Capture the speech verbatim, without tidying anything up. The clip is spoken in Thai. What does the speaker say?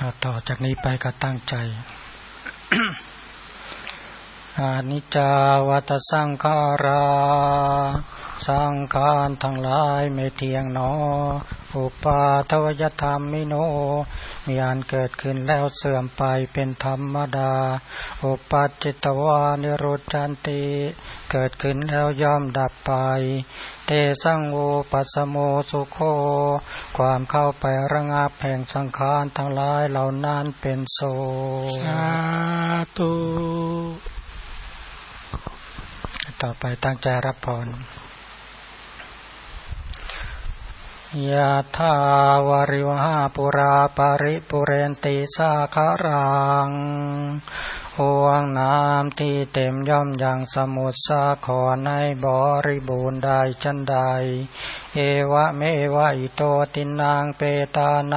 ต่อจากนี้ไปก็ตั้งใจ อานิจจาวัฏสังขาราสังขารทั้งหลายไม่เที่ยงหนออุปาทวยธรรมมิโนมีอันเกิดขึ้นแล้วเสื่อมไปเป็นธรรมดาอุปัจจิตวานิโรธจันติเกิดขึ้นแล้วย่อมดับไปเตสังโอปัสสโมสุโขความเข้าไประงับแห่งสังขารทั้งหลายเหล่านั้นเป็นโสสาธุต่อไปตั้งใจรับพรยะถาวาริวหาปุราปาริปุเรนติสาคารังห่วงน้ำที่เต็มย่อมอย่างสมุทรสาครในบริบูรณ์ได้ชั้นใดเอวะเมวะอิโตตินังเปตา